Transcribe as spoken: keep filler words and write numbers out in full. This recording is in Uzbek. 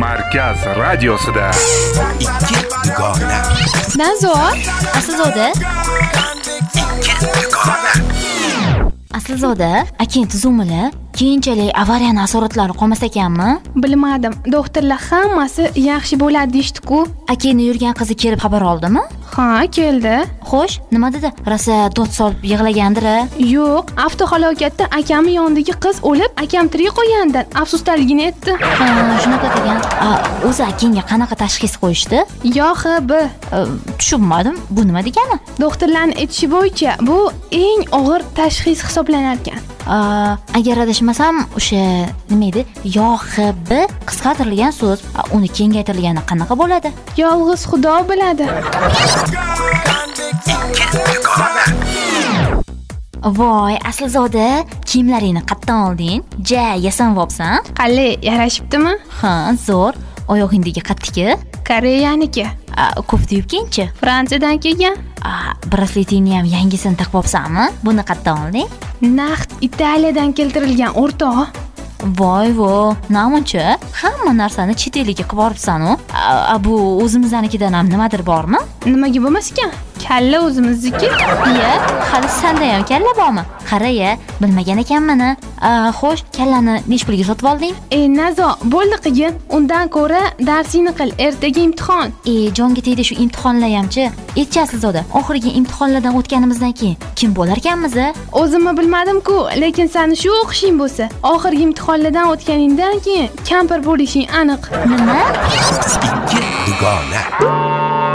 Markaz radiosida ikki dugona. Nazo, Aslzoda. ikki dugona. Aslzoda, akin tuzumili keyinchalik avariyani asoratlari qolmas ekanmi? Bilmadim. Doktorlar hammasi yaxshi bo'ladi deyshti-ku. Akini yurgan qizi kelib xabar oldimi? Ha, keldi. Xo'sh, nima dedi? Rosa dod solib yig'lagandir. Yo'q, avtohalokatda akamning yonidagi qiz o'lib, akam tirik qolganidan afsusdaligini aytdi. Ha, shunaqa degan. O'zi akinga qanaqa tashxis qo'yishdi? Yo X B. Tushunmadim. Bu nima degani? Doktorlarning aytishi bo'yicha bu eng og'ir tashxis hisoblanar ekan. Agar adashmasam, o'sha nima edi? Yo X B qisqartirilgan so'z. Uni kengaytirilgani qanaqa bo'ladi? Yolg'iz Xudo biladi. Voy, Aslzoda, kiyimlaringni qayerdan olding? Ja, yasanvopsan? Qalay, yarashibdimi? Ha, zo'r. Oyog'ingdagi qattiki? Koreyaniki. Kofta yubkinchi? Fransiyadan kelgan. Brasletingni ham yangisini taqibopsanmi? Buni qayerdan olding? Naqd Italiyadan keltirilgan o'rtoq. Voy vo, namuncha hamma narsani chet elga qilib boribsan-ku. Bu o'zimiznikidan ham nimadir bormi? Nimaga bo'lmas ekan? Kalla o'zimizniki. Iya, hali senda ham kalla bormi? Qara-ya, bilmagan ekanman-a. Xo'sh, kallani nech pulga sotib olding? Ey, Nazo, bo'ldi qigin. Undan ko'ra darsingni qil, ertaga imtihon. Ey, jonga tegdi shu imtihonlar hamchi. Aytchi Aslzoda, oxirgi imtihonlardan o'tganimizdan keyin kim bo'lar ekanmiz? O'zimmi bilmadim-ku, lekin seni shu o'qishing bo'lsa, oxirgi imtihonlardan o'tganingdan keyin kampir bo'lishing aniq. Nima? ikki dugona.